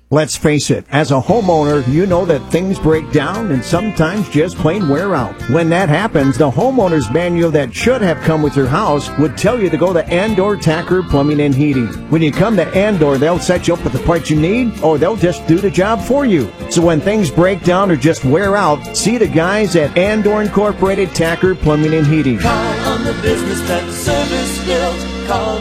Let's face it, as a homeowner, you know that things break down and sometimes just plain wear out. When that happens, the homeowner's manual that should have come with your house would tell you to go to Andor Tacker Plumbing and Heating. When you come to Andor, they'll set you up with the parts you need, or they'll just do the job for you. So when things break down or just wear out, see the guys at Andor Incorporated Tacker Plumbing and Heating. Call on the business that's service built. Call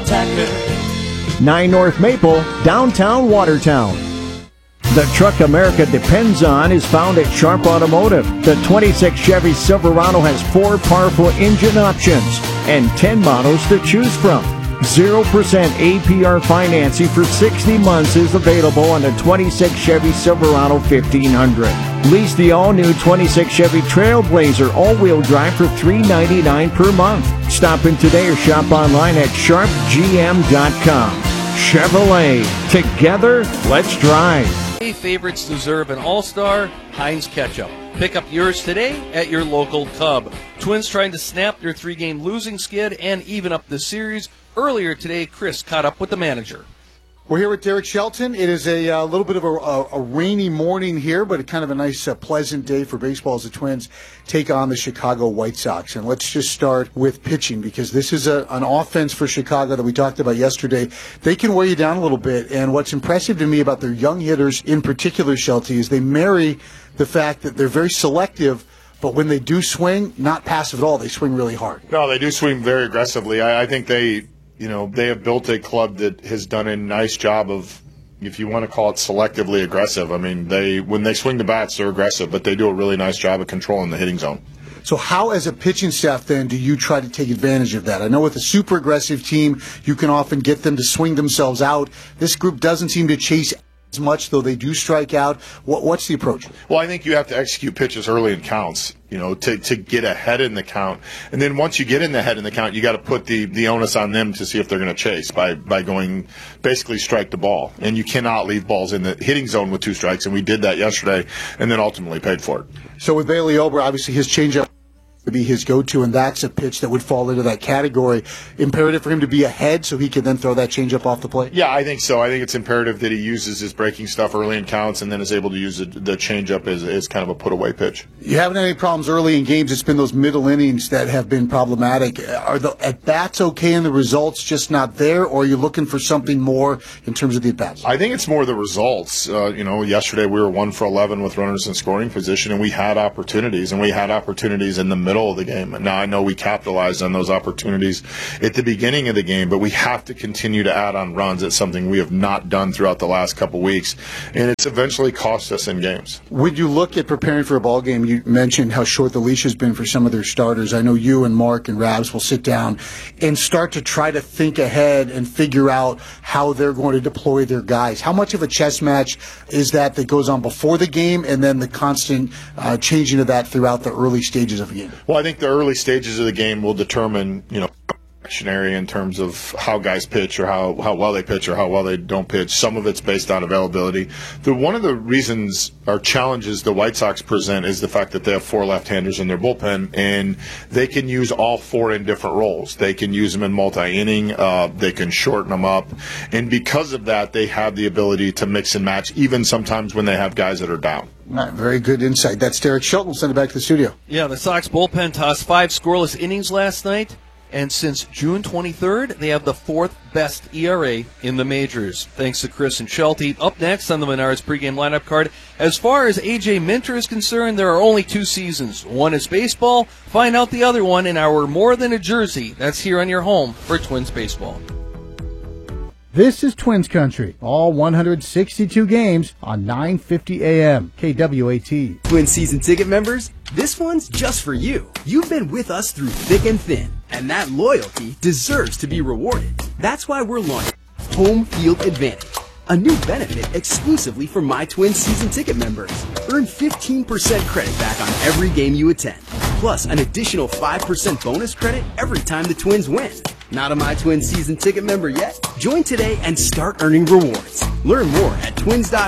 Tacker. 9 North Maple, downtown Watertown. The truck America depends on is found at Sharp Automotive. The 26 Chevy Silverado has 4 powerful engine options and 10 models to choose from. 0% APR financing for 60 months is available on the 26 Chevy Silverado 1500. Lease the all-new 26 Chevy Trailblazer all-wheel drive for $399 per month. Stop in today or shop online at sharpgm.com. Chevrolet. Together, let's drive. Favorites deserve an all-star Heinz ketchup. Pick up yours today at your local Cub. Twins trying to snap their 3-game losing skid and even up the series. Earlier today, Chris caught up with the manager. We're here with Derek Shelton. It is a little bit of a rainy morning here, but kind of a nice, pleasant day for baseball as the Twins take on the Chicago White Sox. And let's just start with pitching, because this is an offense for Chicago that we talked about yesterday. They can wear you down a little bit, and what's impressive to me about their young hitters in particular, Shelty, is they marry the fact that they're very selective, but when they do swing, not passive at all. They swing really hard. No, they do swing very aggressively. I think they have built a club that has done a nice job of, if you want to call it selectively aggressive. I mean, when they swing the bats, they're aggressive, but they do a really nice job of controlling the hitting zone. So how, as a pitching staff, then, do you try to take advantage of that? I know with a super aggressive team, you can often get them to swing themselves out. This group doesn't seem to chase as much, though they do strike out. What's the approach? Well, I think you have to execute pitches early in counts, to get ahead in the count. And then once you get in the head in the count, you got to put the onus on them to see if they're going to chase by going basically strike the ball. And you cannot leave balls in the hitting zone with 2 strikes, and we did that yesterday and then ultimately paid for it. So with Bailey Ober, obviously his changeup to be his go-to, and that's a pitch that would fall into that category. Imperative for him to be ahead so he can then throw that changeup off the plate? Yeah, I think so. I think it's imperative that he uses his breaking stuff early in counts and then is able to use the changeup as kind of a put-away pitch. You haven't had any problems early in games. It's been those middle innings that have been problematic. Are the at-bats okay and the results just not there, or are you looking for something more in terms of the at-bats? I think it's more the results. Yesterday we were 1 for 11 with runners in scoring position, and we had opportunities in the middle of the game. And now I know we capitalized on those opportunities at the beginning of the game, but we have to continue to add on runs. It's something we have not done throughout the last couple weeks, and it's eventually cost us in games. When you look at preparing for a ball game, you mentioned how short the leash has been for some of their starters. I know you and Mark and Rabs will sit down and start to try to think ahead and figure out how they're going to deploy their guys. How much of a chess match is that goes on before the game, and then the constant changing of that throughout the early stages of the game? Well, I think the early stages of the game will determine, in terms of how guys pitch or how well they pitch or how well they don't pitch. Some of it's based on availability. One of the reasons or challenges the White Sox present is the fact that they have 4 left-handers in their bullpen, and they can use all 4 in different roles. They can use them in multi-inning. They can shorten them up. And because of that, they have the ability to mix and match, even sometimes when they have guys that are down. Right, very good insight. That's Derek Shelton. We'll send it back to the studio. Yeah, the Sox bullpen tossed 5 scoreless innings last night. And since June 23rd, they have the 4th best ERA in the majors. Thanks to Chris and Shelty. Up next on the Menards pregame lineup card, as far as A.J. Minter is concerned, there are only 2 seasons. One is baseball. Find out the other one in our More Than a Jersey. That's here on your home for Twins baseball. This is Twins Country. All 162 games on 950 AM, KWAT. Twins season ticket members, this one's just for you. You've been with us through thick and thin, and that loyalty deserves to be rewarded. That's why we're launching Home Field Advantage, a new benefit exclusively for My Twins season ticket members. Earn 15% credit back on every game you attend, plus an additional 5% bonus credit every time the Twins win. Not a My Twins season ticket member yet? Join today and start earning rewards. Learn more at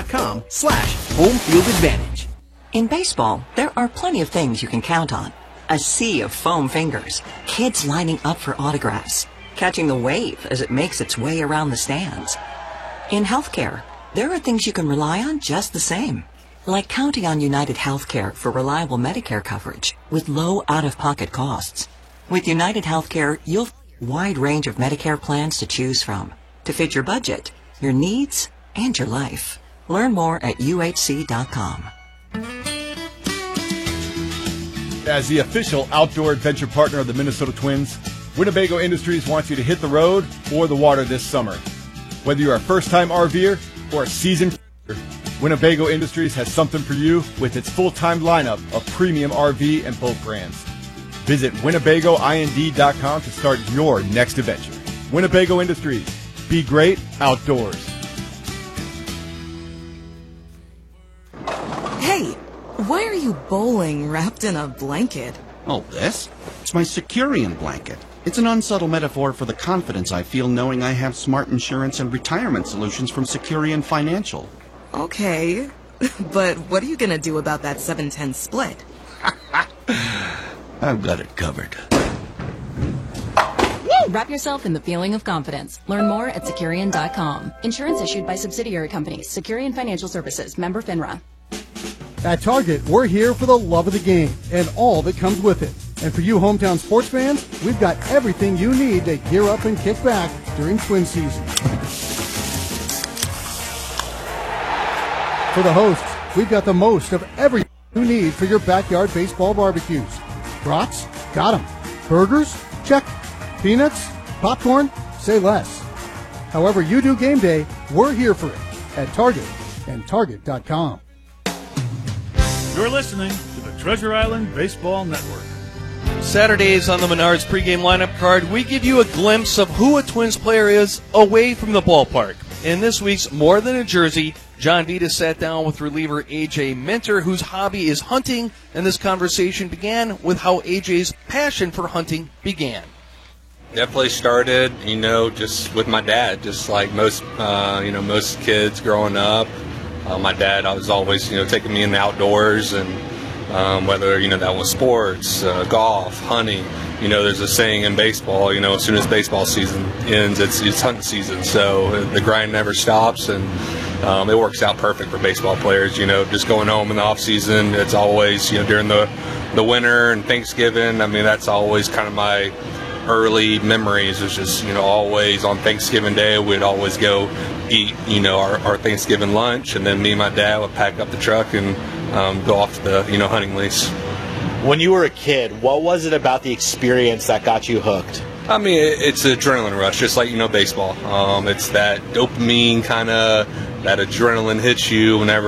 twins.com/homefieldadvantage. In baseball, there are plenty of things you can count on. A sea of foam fingers, kids lining up for autographs, catching the wave as it makes its way around the stands. In healthcare, there are things you can rely on just the same. Like counting on United Healthcare for reliable Medicare coverage with low out-of-pocket costs. With United Healthcare, you'll find a wide range of Medicare plans to choose from to fit your budget, your needs, and your life. Learn more at uhc.com. As the official outdoor adventure partner of the Minnesota Twins, Winnebago Industries wants you to hit the road or the water this summer. Whether you're a first-time RVer or a seasoned Winnebago Industries has something for you with its full-time lineup of premium RV and boat brands. Visit WinnebagoIND.com to start your next adventure. Winnebago Industries. Be great outdoors. Hey, why are you bowling wrapped in a blanket? Oh, this? It's my Securian blanket. It's an unsubtle metaphor for the confidence I feel knowing I have smart insurance and retirement solutions from Securian Financial. Okay, but what are you gonna do about that 7-10 split? I've got it covered. Wrap yourself in the feeling of confidence. Learn more at Securian.com. Insurance issued by subsidiary companies. Securian Financial Services. Member FINRA. At Target, we're here for the love of the game and all that comes with it. And for you hometown sports fans, we've got everything you need to gear up and kick back during Twin season. For the hosts, we've got the most of everything you need for your backyard baseball barbecues. Brats? Got 'em. Burgers? Check. Peanuts? Popcorn? Say less. However you do game day, we're here for it at Target and Target.com. You're listening to the Treasure Island Baseball Network. Saturdays on the Menards pregame lineup card, we give you a glimpse of who a Twins player is away from the ballpark. In this week's More Than a Jersey, John Vita sat down with reliever A.J. Minter, whose hobby is hunting, and this conversation began with how A.J.'s passion for hunting began. Definitely started, just with my dad, just like most kids growing up. My dad was always, taking me in the outdoors, and whether, that was sports, golf, hunting. There's a saying in baseball, as soon as baseball season ends, it's hunting season. So the grind never stops, and it works out perfect for baseball players. Just going home in the off season, it's always, during the winter and Thanksgiving. I mean, that's always kind of my early memories. It's just, always on Thanksgiving Day, we'd always go eat, our Thanksgiving lunch, and then me and my dad would pack up the truck and go off to the, hunting lease. When you were a kid, what was it about the experience that got you hooked? I mean, it's an adrenaline rush, just like, baseball. It's that dopamine kind of, that adrenaline hits you whenever